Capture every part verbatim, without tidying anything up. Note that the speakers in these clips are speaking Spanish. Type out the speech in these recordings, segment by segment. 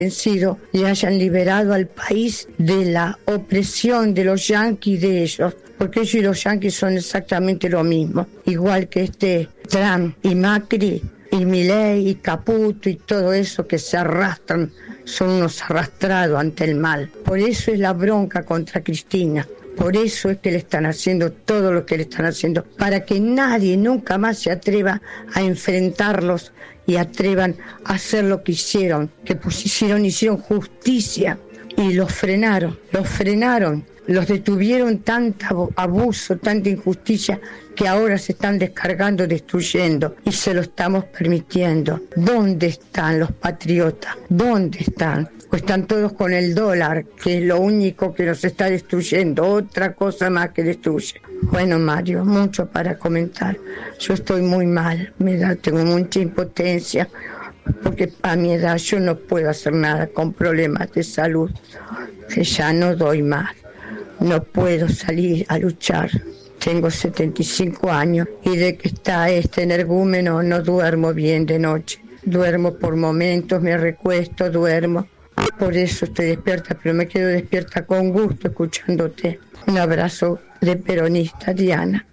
vencido y hayan liberado al país de la opresión de los yanquis de ellos, porque ellos y los yanquis son exactamente lo mismo, igual que este Trump y Macri y Milei y Caputo y todo eso que se arrastran, son unos arrastrados ante el mal. Por eso es la bronca contra Cristina. Por eso es que le están haciendo todo lo que le están haciendo, para que nadie nunca más se atreva a enfrentarlos y atrevan a hacer lo que hicieron, que pues hicieron, hicieron justicia y los frenaron, los frenaron, los detuvieron tanto abuso, tanta injusticia que ahora se están descargando, destruyendo y se lo estamos permitiendo. ¿Dónde están los patriotas? ¿Dónde están? Pues están todos con el dólar, que es lo único que nos está destruyendo, otra cosa más que destruye. Bueno, Mario, mucho para comentar. Yo estoy muy mal, me da, tengo mucha impotencia, porque a mi edad yo no puedo hacer nada con problemas de salud, que ya no doy más. No puedo salir a luchar. Tengo setenta y cinco años y de que está este energúmeno no duermo bien de noche. Duermo por momentos, me recuesto, duermo. Por eso estoy despierta, pero me quedo despierta con gusto escuchándote. Un abrazo de peronista, Diana.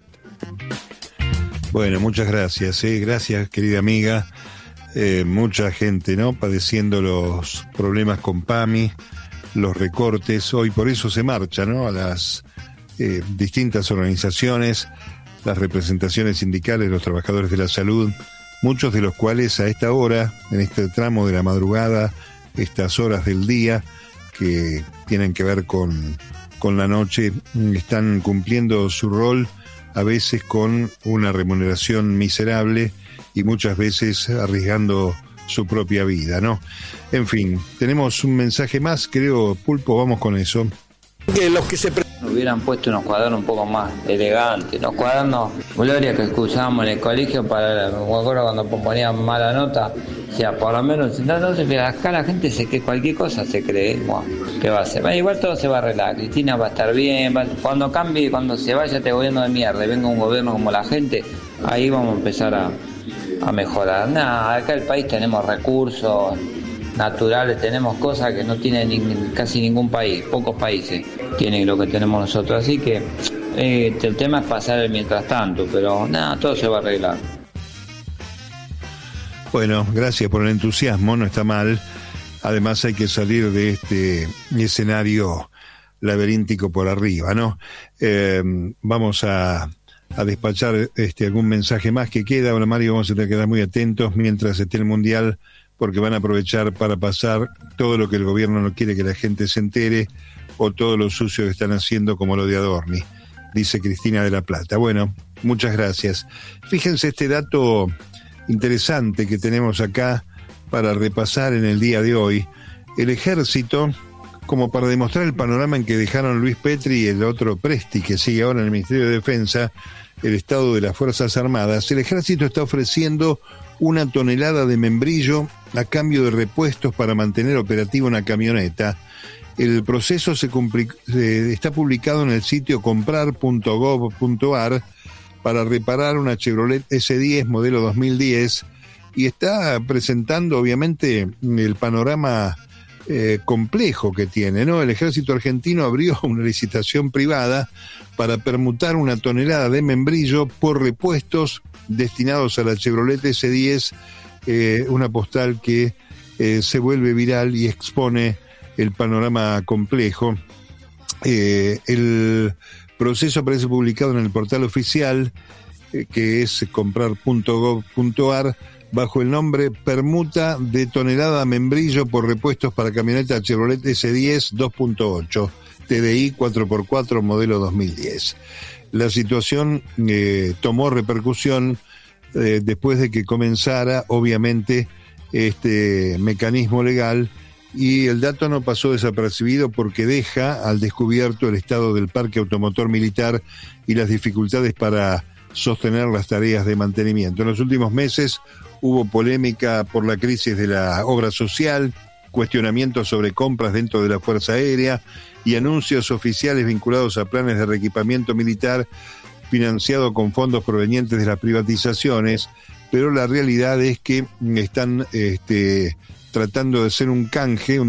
Bueno, muchas gracias, ¿eh? Gracias, querida amiga. Eh, mucha gente, ¿no?, padeciendo los problemas con PAMI, los recortes. Hoy por eso se marcha, ¿no?, a las eh, distintas organizaciones, las representaciones sindicales, los trabajadores de la salud, muchos de los cuales a esta hora, en este tramo de la madrugada, estas horas del día que tienen que ver con, con la noche, están cumpliendo su rol, a veces con una remuneración miserable y muchas veces arriesgando su propia vida, ¿no? En fin, tenemos un mensaje más, creo, Pulpo, vamos con eso. Que los que se pre- hubieran puesto unos cuadernos un poco más elegantes, los cuadernos Gloria que usábamos en el colegio para, me acuerdo cuando ponían mala nota, o sea, por lo menos, no, no se ve, acá la gente se que cualquier cosa se cree, bueno, ¿qué va a hacer? Bueno, igual todo se va a arreglar, Cristina va a estar bien, va, cuando cambie, cuando se vaya este gobierno de mierda y venga un gobierno como la gente, ahí vamos a empezar a, a mejorar. Nada, acá el país tenemos recursos naturales, tenemos cosas que no tiene ni, casi ningún país, pocos países tienen lo que tenemos nosotros, así que eh, el tema es pasar el mientras tanto, pero nada, todo se va a arreglar. Bueno, gracias por el entusiasmo, no está mal. Además hay que salir de este escenario laberíntico por arriba, ¿no? Eh, vamos a, a despachar este algún mensaje más que queda. Ahora, Mario, vamos a tener que quedar muy atentos mientras esté el Mundial, porque van a aprovechar para pasar todo lo que el gobierno no quiere que la gente se entere, o todo lo sucio que están haciendo, como lo de Adorni, dice Cristina de la Plata. Bueno, muchas gracias. Fíjense este dato interesante que tenemos acá para repasar en el día de hoy. El ejército, como para demostrar el panorama en que dejaron Luis Petri y el otro Presti, que sigue ahora en el Ministerio de Defensa, el estado de las Fuerzas Armadas, el ejército está ofreciendo una tonelada de membrillo a cambio de repuestos para mantener operativa una camioneta. El proceso se compli- se, está publicado en el sitio comprar punto gov punto ar para reparar una Chevrolet ese diez modelo dos mil diez, y está presentando obviamente el panorama eh, complejo que tiene, ¿no? El ejército argentino abrió una licitación privada para permutar una tonelada de membrillo por repuestos destinados a la Chevrolet ese diez, eh, una postal que eh, se vuelve viral y expone el panorama complejo. Eh, el proceso aparece publicado en el portal oficial, eh, que es comprar punto gov punto ar, bajo el nombre Permuta de tonelada membrillo por repuestos para camioneta Chevrolet ese diez dos punto ocho, T D I cuatro por cuatro modelo dos mil diez. La situación eh, tomó repercusión eh, después de que comenzara, obviamente, este mecanismo legal, y el dato no pasó desapercibido porque deja al descubierto el estado del parque automotor militar y las dificultades para sostener las tareas de mantenimiento. En los últimos meses hubo polémica por la crisis de la obra social, cuestionamientos sobre compras dentro de la Fuerza Aérea y anuncios oficiales vinculados a planes de reequipamiento militar financiado con fondos provenientes de las privatizaciones, pero la realidad es que están este, tratando de hacer un canje,